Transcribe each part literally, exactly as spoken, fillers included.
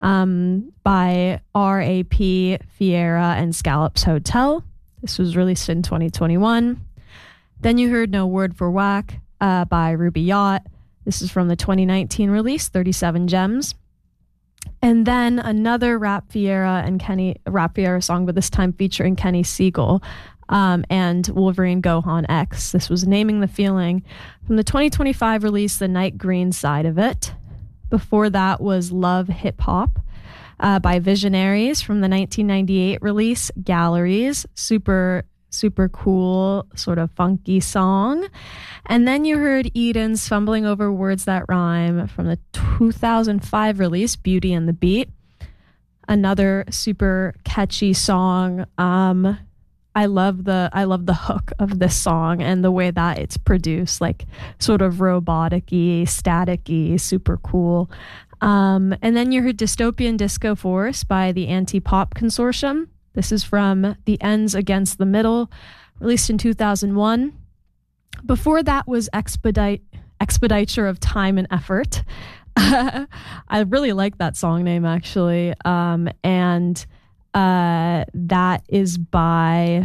um, by R A P, Fiera, and Scallops Hotel. This was released in twenty twenty-one. Then you heard No Word for Whack uh, by Ruby Yacht. This is from the twenty nineteen release, thirty-seven Gems. And then another Rap Fiera and Kenny Rap Fiera song, but this time featuring Kenny Siegel um, and Wolverine Gohan X. This was Naming the Feeling from the twenty twenty-five release, The Night Green Side of It. Before that was Love Hip Hop uh, by Visionaries from the nineteen ninety-eight release, Galleries. Super super cool, sort of funky song. And then you heard Eden's Fumbling Over Words That Rhyme from the two thousand five release, Beauty and the Beat. Another super catchy song. Um, I love the I love the hook of this song and the way that it's produced, like sort of robotic-y, static-y, super cool. Um, and then you heard Dystopian Disco Force by the Anti-Pop Consortium. This is from The Ends Against the Middle, released in two thousand one. Before that was Expedite, Expediture of Time and Effort. I really like that song name, actually. Um, and uh, that is by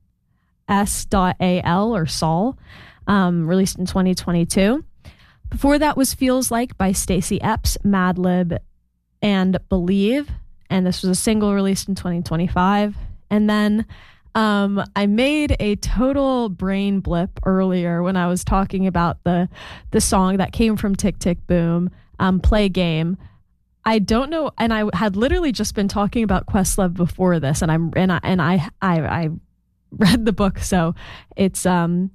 S A L or Saul, um, released in twenty twenty-two. Before that was Feels Like by Stacey Epps, Madlib, and Believe. And this was a single released in twenty twenty-five. And then um, I made a total brain blip earlier when I was talking about the the song that came from Tick Tick Boom, um, Play Game. I don't know, and I had literally just been talking about Questlove before this, and I'm and I and I I, I read the book, so it's um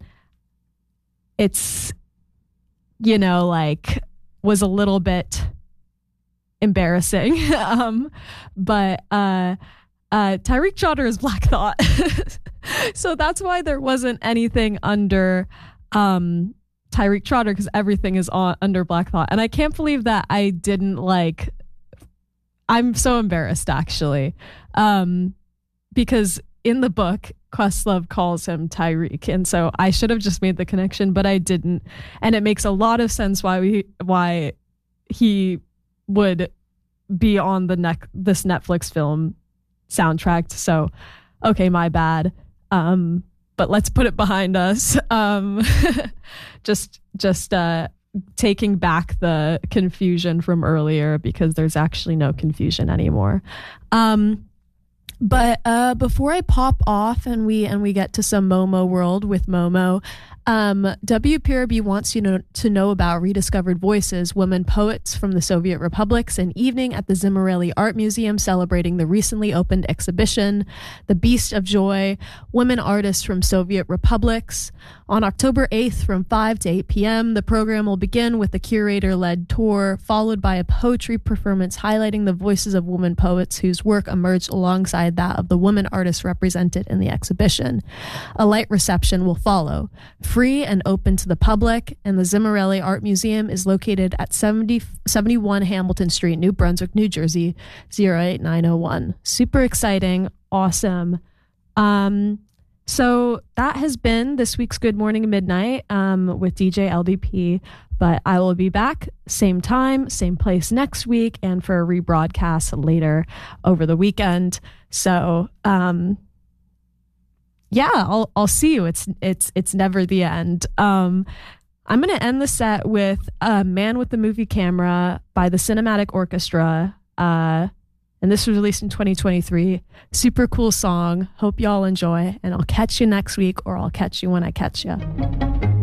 it's you know like was a little bit embarrassing, um, but uh, uh, Tyreek Trotter is Black Thought, so that's why there wasn't anything under um, Tyreek Trotter, because everything is on under Black Thought, and I can't believe that I didn't like. I'm so embarrassed, actually, um, because in the book, Questlove calls him Tyreek, and so I should have just made the connection, but I didn't, and it makes a lot of sense why we why he would be on the neck this Netflix film soundtrack. So, okay, my bad. Um, but let's put it behind us. Um, just just uh, taking back the confusion from earlier, because there's actually no confusion anymore. Um, but uh, before I pop off and we and we get to some Momo World with Momo, Um, W P R B wants you to, to know about Rediscovered Voices, women poets from the Soviet republics, an evening at the Zimmerelli Art Museum celebrating the recently opened exhibition, The Beast of Joy, Women Artists from Soviet Republics. On October eighth from five to eight p.m., the program will begin with a curator-led tour, followed by a poetry performance highlighting the voices of women poets whose work emerged alongside that of the women artists represented in the exhibition. A light reception will follow. Free and open to the public, and the Zimmerelli Art Museum is located at seventy, seventy-one Hamilton Street, New Brunswick, New Jersey, zero eight nine zero one. Super exciting. Awesome. Um, so that has been this week's Good Morning Midnight um, with D J L D P, but I will be back same time, same place next week, and for a rebroadcast later over the weekend. So, um, yeah, I'll I'll see you. It's it's it's never the end. Um, I'm gonna end the set with uh, "Man with the Movie Camera" by the Cinematic Orchestra, uh, and this was released in twenty twenty-three. Super cool song. Hope y'all enjoy, and I'll catch you next week, or I'll catch you when I catch you.